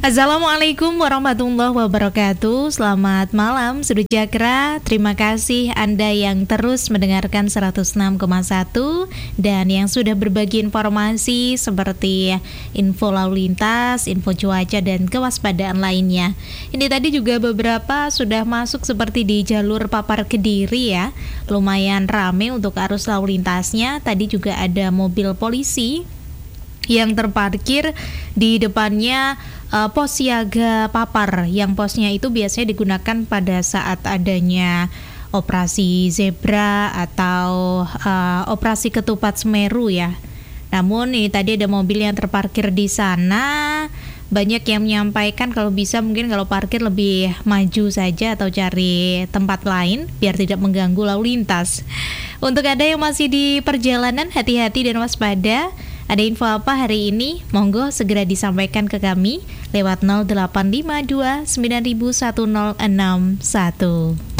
Assalamualaikum warahmatullahi wabarakatuh. Selamat malam Sudut Jakra. Terima kasih Anda yang terus mendengarkan 106,1 dan yang sudah berbagi informasi seperti info lalu lintas, info cuaca dan kewaspadaan lainnya. Ini tadi juga beberapa sudah masuk seperti di jalur Papar Kediri ya. Lumayan rame untuk arus lalu lintasnya. Tadi juga ada mobil polisi yang terparkir di depannya pos siaga Papar, yang posnya itu biasanya digunakan pada saat adanya operasi zebra atau operasi ketupat Semeru ya. Namun ini tadi ada mobil yang terparkir di sana. Banyak yang menyampaikan kalau bisa mungkin kalau parkir lebih maju saja atau cari tempat lain biar tidak mengganggu lalu lintas. Untuk Anda yang masih di perjalanan, hati-hati dan waspada. Ada info apa hari ini? Monggo segera disampaikan ke kami lewat 0852 901061.